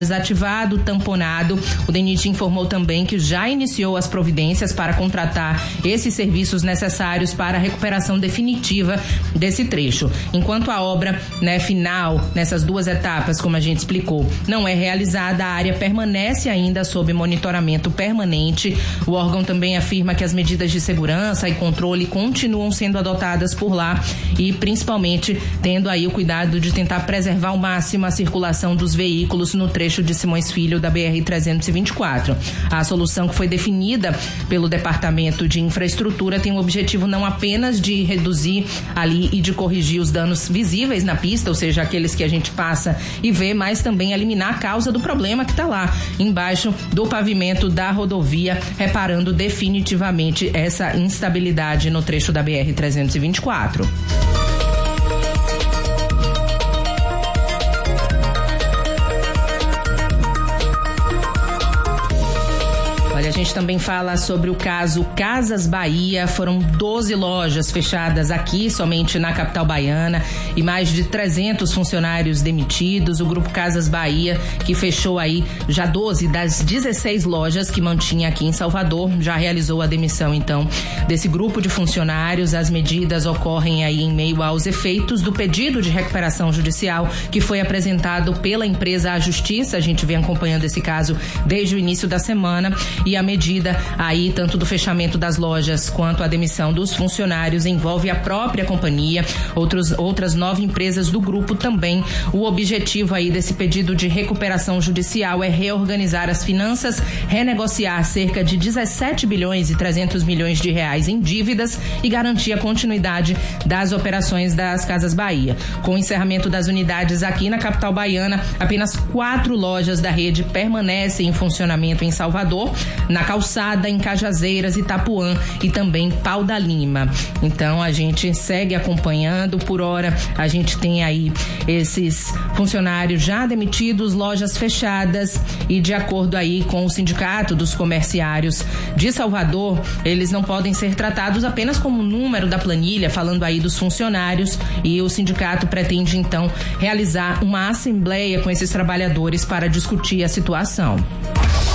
desativado, tamponado. O DENIT informou também que já iniciou as providências para contratar esses serviços necessários para a recuperação definitiva desse trecho. Enquanto a obra, final, nessas duas etapas, como a gente explicou, não é realizada, a área permanece ainda sob monitoramento permanente. O órgão também afirma que as medidas de segurança e controle continuam sendo adotadas por lá e principalmente tendo aí o cuidado de tentar preservar ao máximo a circulação dos veículos no trecho de Simões Filho da BR-324. A solução que foi definida pelo Departamento de Infraestrutura tem o objetivo não apenas de reduzir ali e de corrigir os danos visíveis na pista, ou seja, aqueles que a gente passa e vê, mas também eliminar a causa do problema que está lá embaixo do pavimento da rodovia, reparando definitivamente essa instabilidade no trecho da BR-324. A gente também fala sobre o caso Casas Bahia. Foram 12 lojas fechadas aqui, somente na capital baiana, e mais de 300 funcionários demitidos. O Grupo Casas Bahia, que fechou aí já 12 das 16 lojas que mantinha aqui em Salvador, já realizou a demissão, então, desse grupo de funcionários. As medidas ocorrem aí em meio aos efeitos do pedido de recuperação judicial que foi apresentado pela empresa à Justiça. A gente vem acompanhando esse caso desde o início da semana, e a medida aí, tanto do fechamento das lojas quanto a demissão dos funcionários, envolve a própria companhia, outras 9 empresas do grupo também. O objetivo aí desse pedido de recuperação judicial é reorganizar as finanças, renegociar cerca de 17 bilhões e 300 milhões de reais em dívidas e garantir a continuidade das operações das Casas Bahia. Com o encerramento das unidades aqui na capital baiana, apenas 4 lojas da rede permanecem em funcionamento em Salvador, na Calçada, em Cajazeiras, Itapuã e também Pau da Lima. Então a gente segue acompanhando. Por hora a gente tem aí esses funcionários já demitidos, lojas fechadas, e de acordo aí com o Sindicato dos Comerciários de Salvador, eles não podem ser tratados apenas como número da planilha, falando aí dos funcionários, e o sindicato pretende então realizar uma assembleia com esses trabalhadores para discutir a situação.